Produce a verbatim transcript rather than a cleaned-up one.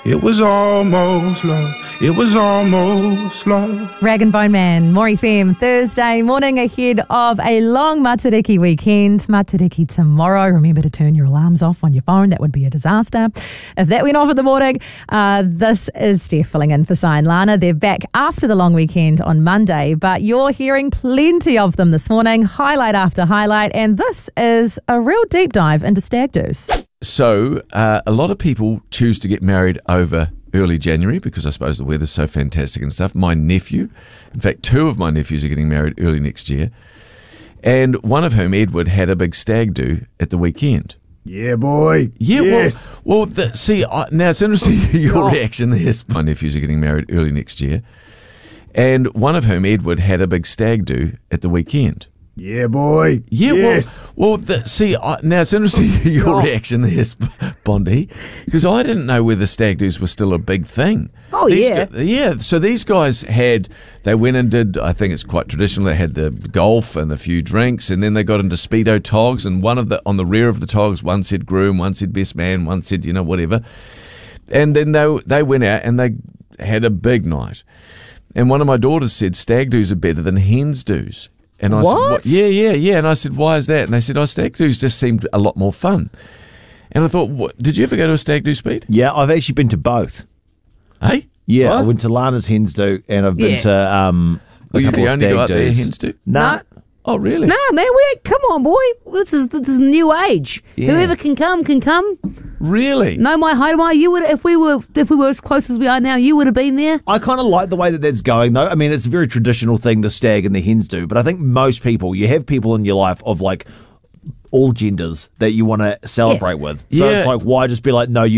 It was almost love. It was almost love. Rag and Bone Man, More F M, Thursday morning ahead of a long Matariki weekend. Matariki tomorrow. Remember to turn your alarms off on your phone. That would be a disaster. If that went off in the morning, uh, this is Steph filling in for Sai and Lana. They're back after the long weekend on Monday, but you're hearing plenty of them this morning, highlight after highlight, and this is a real deep dive into stag do's. So uh, a lot of people choose to get married over early January because I suppose the weather's so fantastic and stuff. My nephew, in fact, two of my nephews are getting married early next year, and one of whom, Edward, had a big stag do at the weekend. Yeah, boy. Yeah, yes. well, well the, see, I, now it's interesting your reaction to this. My nephews are getting married early next year, and one of whom, Edward, had a big stag do at the weekend. Yeah, boy. Yeah, yes. well, well the, see, I, now it's interesting your reaction to this, Bondi, because I didn't know whether stag do's were still a big thing. Oh, these yeah. Guys, yeah, so these guys had, they went and did, I think it's quite traditional, they had the golf and a few drinks, and then they got into Speedo togs, and one of the, on the rear of the togs, one said groom, one said best man, one said, you know, whatever. And then they they went out and they had a big night. And one of my daughters said stag do's are better than hens do's. And I what? said, what? Yeah, yeah, yeah. And I said, why is that? And they said, oh, stag do's just seemed a lot more fun. And I thought, what, did you ever go to a stag do, Speed? Yeah, I've actually been to both. Hey? Yeah, What? I went to Lana's hens do, and I've been Yeah. to um, a Were you couple the of only stag guy out there do's. hens do? Nah. No. Oh, really? Nah, man, we come on, boy. This is this is new age. Yeah. Whoever can come can come. Really? No, my hi, you would if we were if we were as close as we are now, you would have been there. I kind of like the way that that's going, though. I mean, it's a very traditional thing, the stag and the hens do, but I think most people, you have people in your life of like all genders that you want to celebrate with. So Yeah. it's like, why just be like, no, you